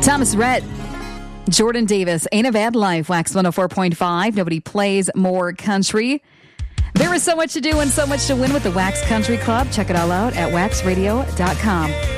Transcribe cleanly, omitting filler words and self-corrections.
Thomas Rhett, Jordan Davis, Ain't a Bad Life, Wax 104.5. Nobody plays more country. There is so much to do and so much to win with the Wax Country Club. Check it all out at waxradio.com.